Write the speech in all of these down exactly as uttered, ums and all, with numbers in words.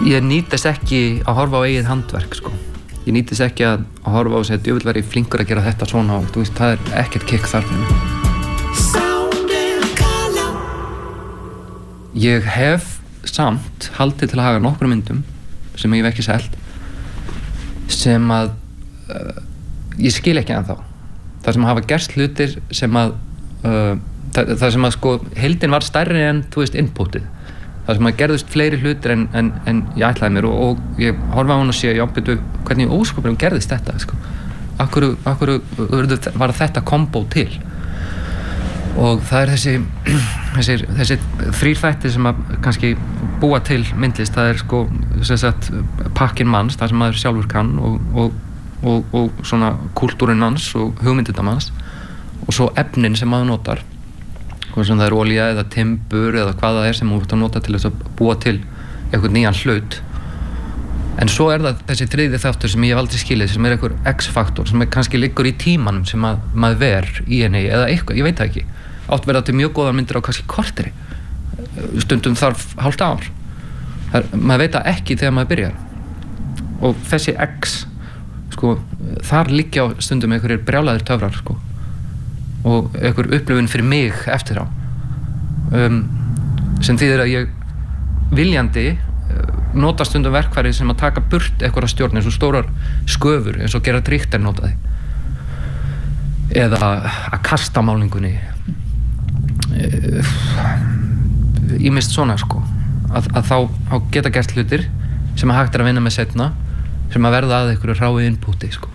ég nýtist ekki að horfa á eigið handverk sko. Ég nýtist ekki að horfa á og segja djöfull væri ég flinkur að gera þetta svona og þú veist, það er ekkert kick þar fyrir mig. Ég hef samt haldið til að haga nokkrum myndum sem ég hef ekki selt sem að uh, ég skil ekki ennþá. Það sem hafa gerst hlutir sem að uh, það, það sem að sko heildin var stærri en þú veist inputið. Það sem að gerðust fleiri hlutir en, en, en ég ætlaði mér og, og ég horfa á hann og sé já, betur, hvernig óskaplega gerðist þetta sko. Akkur, akkur var þetta kombo til og það er þessi þessi, þessi þrír þættir sem að kannski búa til myndlist. Það er sko sem sagt pakkinn manns, það sem maður sjálfur kann og, og, og, og svona kúltúrinn hans og hugmyndirnar manns og svo efnin sem maður notar hvort sem það er olía eða timbur eða hvað það er sem þú ert að nota til þess að búa til eitthvað nýjan hlut. En svo er það þessi þriðji þáttur sem ég hef aldrei skilið sem er einhver X-faktor sem er kannski liggur í tímanum sem að, maður ver í henni eða eitthvað, ég veit það ekki. Átt verða til mjög góðar myndir á kannski korteri. Stundum þarf hálft ár. Það, maður veit það ekki þegar maður byrjar. Og þessi X, sko, þar liggja á stundum einhverjir brjálaðir töfrar, sko. Og einhver upplifun fyrir mig eftir á um, sem þýðir að ég viljandi nota stundum verkfæri sem að taka burt einhverja stjórn eins og stórar sköfur eins og gera Richter notaði eða að kasta málingunni ýmist svona sko að, að þá, þá geta gert hlutir sem að hægt er að vinna með seinna sem að verða að einhverju hráu inputi sko.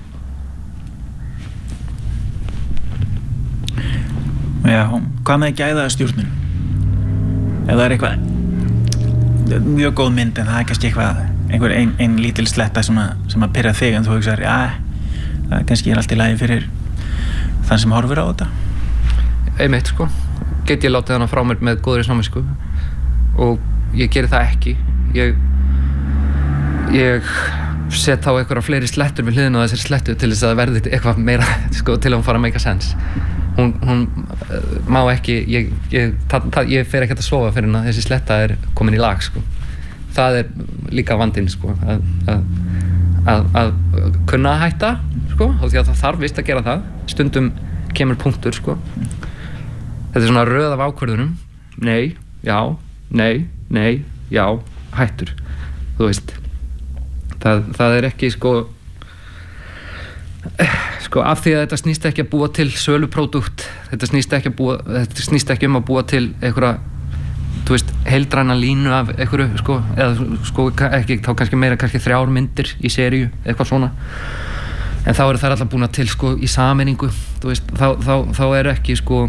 Já, hvað með gæðastjórnun? Ef það er eitthvað mjög góð mynd en það er kannski eitthvað einhver ein, ein lítil sletta sem að, sem að pirra þig en þú hugsar, já, það kannski er allt í lagi fyrir þann sem horfir á þetta. Einmitt sko, get ég látið hana frá mér með góðri samvisku og ég geri það ekki. Ég, ég set þá einhverja fleiri slettur við hliðina á þessari slettu til þess að það verði eitthvað meira sko, til að hún fara að make a sense. Hún, hún uh, má ekki, ég, ég, það, það, ég fer ekki að sofa fyrir að þessi sletta er komin í lag sko. Það er líka vandinn sko, að, að, að, að kunna að hætta sko, og því að það þarf vist að gera það. Stundum kemur punktur sko. Þetta er svona röð af ákvörðunum. Nei, já, nei, nei, já, hættur. Þú veist. Það, það er ekki sko sko af því að þetta snýst ekki að búa til sölupródúkt, þetta snýst ekki að búa þetta snýst ekki um að búa til einhverja þú veist, heildræna línu af einhverju sko, eða sko ekki þá kannski meira kannski þrjár myndir í seríu eitthvað svona, en þá eru þær alltaf búin til sko í sameiningu þú veist, þá, þá, þá er ekki sko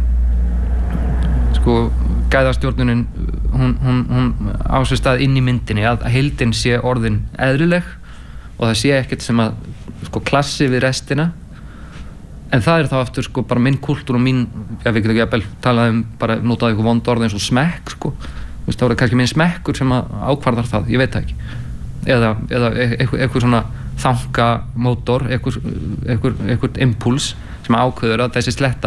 sko gæðastjórnunin hún, hún, hún á sér stað inn í myndinni að heildin sé orðin eðlileg og það sé ekkert sem að sko klassi við restina en það er þá aftur sko bara minn kúltúr og mín, ég veit ekki að tala um bara notaði eitthvað vond orð eins og smekk sko, þú veist þá er kannski minn smekkur sem að ákvarðar það, ég veit það ekki eða, eða eitthvað, eitthvað svona þangamótor, eitthvað, eitthvað, eitthvað impuls sem ákveður að þessi sletta